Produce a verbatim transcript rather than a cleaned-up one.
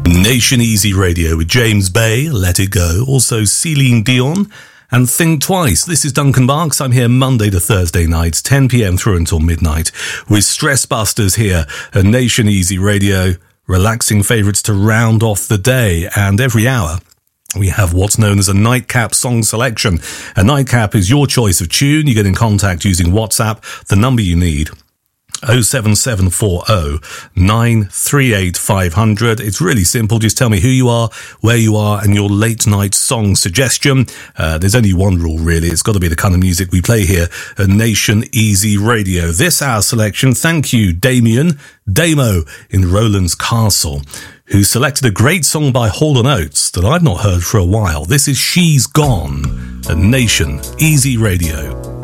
Nation Easy Radio with James Bay, Let It Go. Also Celine Dion and Think Twice. This is Duncan Barks. I'm here Monday to Thursday nights, ten p.m. through until midnight, with Stress Busters here at Nation Easy Radio. Relaxing favourites to round off the day. And every hour, we have what's known as a nightcap song selection. A nightcap is your choice of tune. You get in contact using WhatsApp, the number you need, oh seven seven four oh nine three eight five hundred. It's really simple. Just tell me who you are, where you are, and your late night song suggestion. Uh, there's only one rule, really. It's got to be the kind of music we play here at Nation Easy Radio. This hour's selection, thank you, Damien, Damo in Rowland's Castle, who selected a great song by Hall and Oates that I've not heard for a while. This is She's Gone at Nation Easy Radio.